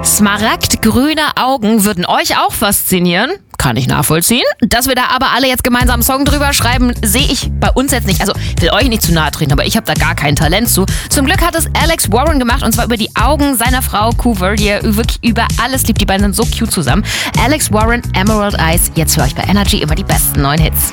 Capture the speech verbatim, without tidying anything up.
Smaragdgrüne Augen würden euch auch faszinieren. Kann ich nachvollziehen. Dass wir da aber alle jetzt gemeinsam einen Song drüber schreiben, sehe ich bei uns jetzt nicht. Also, ich will euch nicht zu nahe treten, aber ich habe da gar kein Talent zu. Zum Glück hat es Alex Warren gemacht, und zwar über die Augen seiner Frau Coover, die er wirklich über alles liebt. Die beiden sind so cute zusammen. Alex Warren, Emerald Eyes. Jetzt für euch bei Energy immer die besten neuen Hits.